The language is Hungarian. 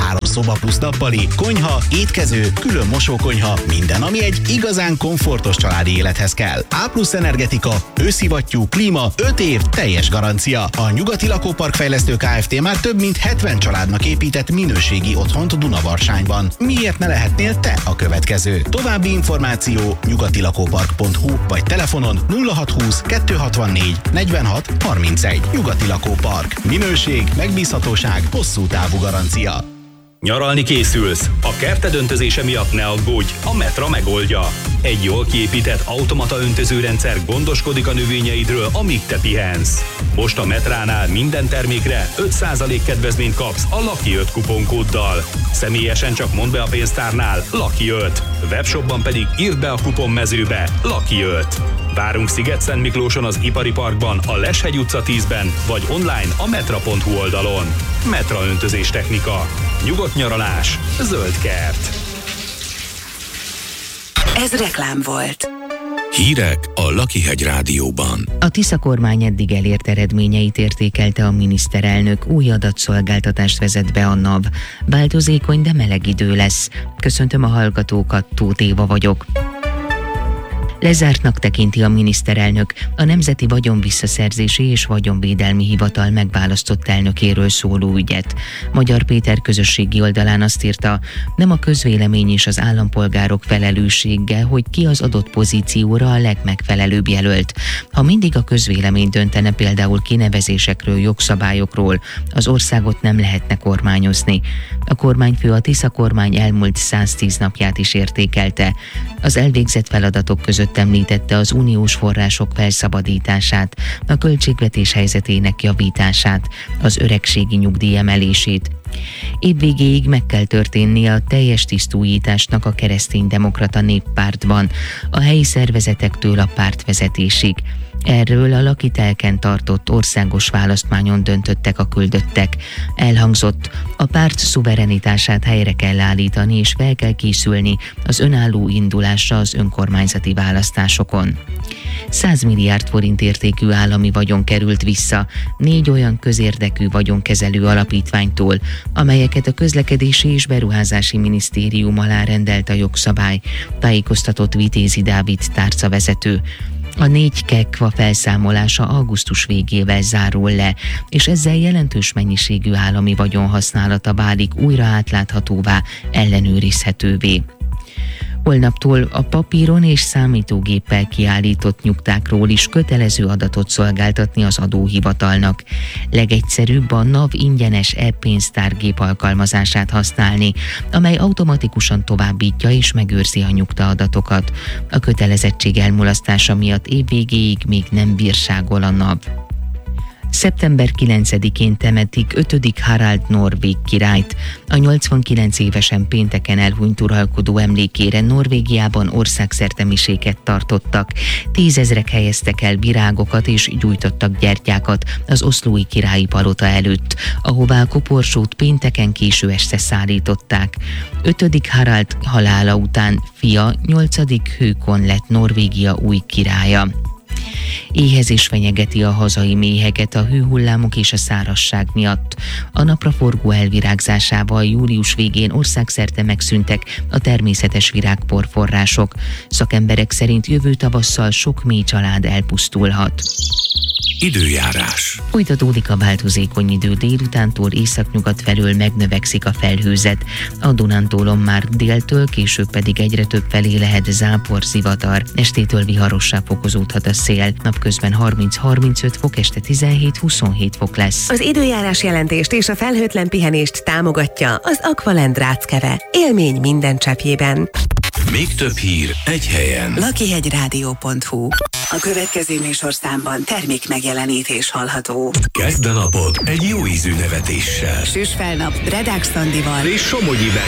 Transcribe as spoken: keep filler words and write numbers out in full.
három szoba plusz nappali, konyha, étkező, külön mosókonyha, minden, ami egy igazán komfortos családi élethez kell. A plusz energetika, őszivattyú, klíma, öt év, teljes garancia. A Nyugati Lakópark Fejlesztő Kft. Már több mint hetven családnak épített minőségi otthont Dunavarságban. Miért ne lehetnél te a következő? További információ nyugatilakópark pont hu vagy telefonon nulla hatszázhúsz kettőszázhatvannégy negyvenhat harmincegy. Nyugati Lakópark. Minőség, megbízhatóság, hosszú távú garancia. Nyaralni készülsz? A kerted öntözése miatt ne aggódj, a Metra megoldja. Egy jól kiépített automata öntözőrendszer gondoskodik a növényeidről, amíg te pihensz. Most a Metránál minden termékre öt százalék kedvezményt kapsz a Lucky öt kuponkóddal. Személyesen csak mondd be a pénztárnál Lucky öt. Webshopban pedig írd be a kuponmezőbe Lucky öt. Várunk Sziget-Szentmiklóson az Ipari Parkban, a Leshegy utca tízben, vagy online a metra pont hu oldalon. Metra öntözés technika. Nyugodt nyaralás. Zöld kert. Ez reklám volt. Hírek a Lakihegy Rádióban. A Tisza kormány eddig elért eredményeit értékelte a miniszterelnök, új adatszolgáltatást vezet be a NAV. Változékony, de meleg idő lesz. Köszöntöm a hallgatókat, Tóth Éva vagyok. Lezártnak tekinti a miniszterelnök a Nemzeti Vagyonvisszaszerzési és Vagyonvédelmi Hivatal megválasztott elnökéről szóló ügyet. Magyar Péter közösségi oldalán azt írta, nem a közvélemény és az állampolgárok felelőssége, hogy ki az adott pozícióra a legmegfelelőbb jelölt. Ha mindig a közvélemény döntene például kinevezésekről, jogszabályokról, az országot nem lehetne kormányozni. A kormányfő a Tisza kormány elmúlt száztíz napját is értékelte. Az elvégzett feladatok között említette az uniós források felszabadítását, a költségvetés helyzetének javítását, az öregségi nyugdíj emelését. Évvégéig meg kell történnie a teljes tisztújításnak a Kereszténydemokrata Néppártban, a helyi szervezetektől a pártvezetésig. Erről a Lakitelken tartott országos választmányon döntöttek a küldöttek. Elhangzott, a párt szuverenitását helyre kell állítani és fel kell készülni az önálló indulásra az önkormányzati választásokon. száz milliárd forint értékű állami vagyon került vissza négy olyan közérdekű vagyonkezelő alapítványtól, amelyeket a Közlekedési és Beruházási Minisztérium alá rendelt a jogszabály, tájékoztatott Vitézi Dávid tárcavezető. A négy kekva felszámolása augusztus végével zárul le, és ezzel jelentős mennyiségű állami vagyon használata válik újra átláthatóvá, ellenőrizhetővé. Holnaptól a papíron és számítógéppel kiállított nyugtákról is kötelező adatot szolgáltatni az adóhivatalnak. Legegyszerűbb a NAV ingyenes e-pénztárgép alkalmazását használni, amely automatikusan továbbítja és megőrzi a nyugtaadatokat. A kötelezettség elmulasztása miatt évvégéig még nem bírságol a NAV. szeptember kilencedikén temetik ötödik Harald norvég királyt. A nyolcvankilenc évesen pénteken elhunyt uralkodó emlékére Norvégiában országszerte miséket tartottak. Tízezrek helyeztek el virágokat és gyújtottak gyertyákat az oszlói királyi palota előtt, ahová a koporsót pénteken késő este szállították. ötödik Harald halála után fia, nyolcadik Håkon lett Norvégia új királya. Éhezés fenyegeti a hazai méheket a hőhullámok és a szárazság miatt. A napraforgó elvirágzásával július végén országszerte megszűntek a természetes virágporforrások. Szakemberek szerint jövő tavasszal sok méh család elpusztulhat. Időjárás. Folytatódik a változékony idő, délutántól északnyugat felől megnövekszik a felhőzet. A Dunántúlon már déltől, később pedig egyre több felé lehet zápor, zivatar. Estétől viharossá fokozódhat a szél. Napközben harminc-harmincöt fok, este tizenhét-huszonhét fok lesz. Az időjárás jelentést és a felhőtlen pihenést támogatja az Aqualend ráckeve. Élmény minden cseppjében. Még több hír egy helyen. lakihegyrádió pont hu. A következő műsorszámban termék megjelenítés hallható. Kezd a napod egy jó ízű nevetéssel. Süsfelnap Redák Szandival és Somogyi